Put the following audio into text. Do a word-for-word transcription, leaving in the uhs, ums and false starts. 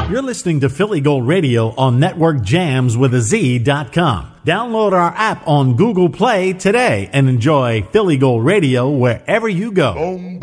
You're listening to Philly Gold Radio on Network Jams with a Z dot com. Download our app on Google Play today and enjoy Philly Gold Radio wherever you go.